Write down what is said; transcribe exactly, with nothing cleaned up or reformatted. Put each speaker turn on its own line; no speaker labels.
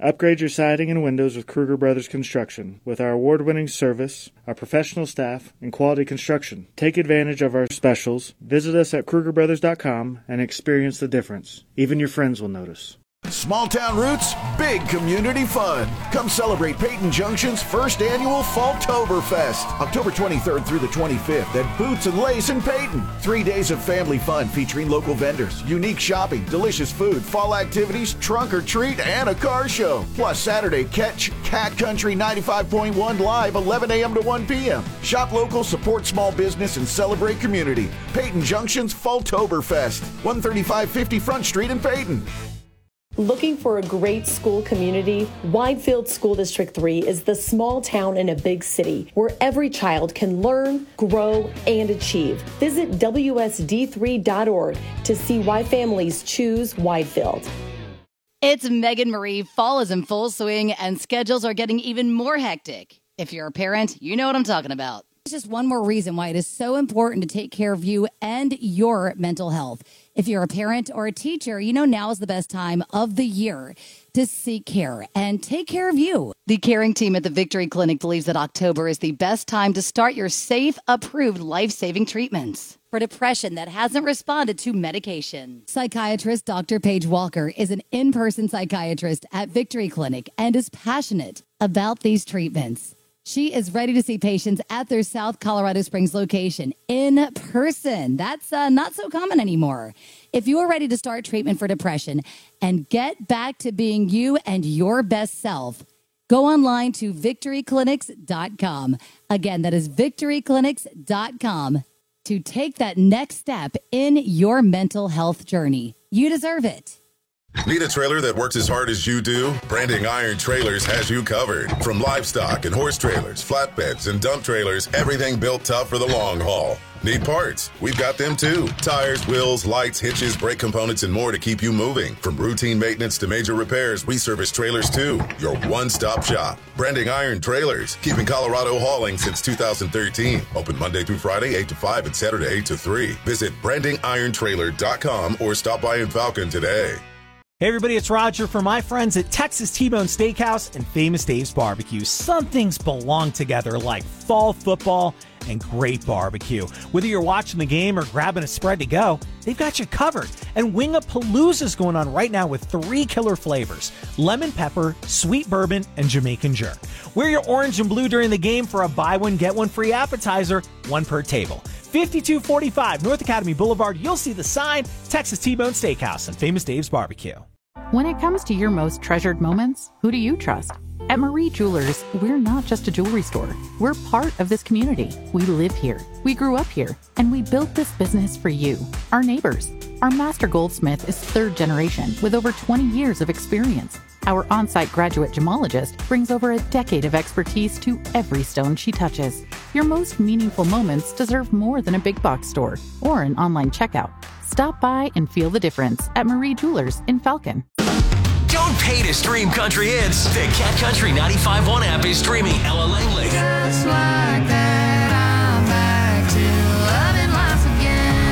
Upgrade your siding and windows with Kruger Brothers Construction. With our award-winning service, our professional staff, and quality construction, take advantage of our specials. Visit us at Kruger Brothers dot com and experience the difference. Even your friends will notice.
Small town roots, big community fun. Come celebrate Peyton Junction's first annual Falltoberfest, October twenty-third through the twenty-fifth at Boots and Lace in Peyton. Three days of family fun featuring local vendors, unique shopping, delicious food, fall activities, trunk or treat, and a car show. Plus Saturday, catch Cat Country ninety-five point one live eleven a.m. to one p.m. Shop local, support small business, and celebrate community. Peyton Junction's Falltoberfest, one thirty-five fifty Front Street in Peyton.
Looking for a great school community? Widefield School District three is the small town in a big city where every child can learn, grow, and achieve. Visit W S D three dot org to see why families choose Widefield.
It's Megan Marie. Fall is in full swing and schedules are getting even more hectic. If you're a parent, you know what I'm talking about. It's just one more reason why it is so important to take care of you and your mental health. If you're a parent or a teacher, you know now is the best time of the year to seek care and take care of you. The caring team at the Victory Clinic believes that October is the best time to start your safe, approved, life-saving treatments for depression that hasn't responded to medication. Psychiatrist Doctor Paige Walker is an in-person psychiatrist at Victory Clinic and is passionate about these treatments. She is ready to see patients at their South Colorado Springs location in person. That's uh, not so common anymore. If you are ready to start treatment for depression and get back to being you and your best self, go online to victory clinics dot com. Again, that is victory clinics dot com to take that next step in your mental health journey. You deserve it.
Need a trailer that works as hard as you do? Branding Iron Trailers has you covered. From livestock and horse trailers, flatbeds, and dump trailers, everything built tough for the long haul. Need parts? We've got them too. Tires, wheels, lights, hitches, brake components, and more to keep you moving. From routine maintenance to major repairs, we service trailers too. Your one-stop shop. Branding Iron Trailers, keeping Colorado hauling since two thousand thirteen. Open Monday through Friday, eight to five, and Saturday, eight to three. Visit branding iron trailer dot com or stop by in Falcon today.
Hey everybody, it's Roger for my friends at Texas T-Bone Steakhouse and Famous Dave's Barbecue. Some things belong together like fall football and great barbecue. Whether you're watching the game or grabbing a spread to go, they've got you covered. And Wing-A-Palooza's going on right now with three killer flavors: lemon pepper, sweet bourbon, and Jamaican jerk. Wear your orange and blue during the game for a buy one, get one free appetizer, one per table. fifty-two forty-five North Academy Boulevard. You'll see the sign, Texas T-Bone Steakhouse and Famous Dave's Barbecue.
When it comes to your most treasured moments, who do you trust? At Marie Jewelers, we're not just a jewelry store. We're part of this community. We live here. We grew up here. And we built this business for you, our neighbors. Our master goldsmith is third generation with over twenty years of experience. Our on-site graduate gemologist brings over a decade of expertise to every stone she touches. Your most meaningful moments deserve more than a big box store or an online checkout. Stop by and feel the difference at Marie Jewelers in Falcon.
Don't pay to stream country hits. The Cat Country ninety-five point one app is streaming Ella Langley.
Just like that.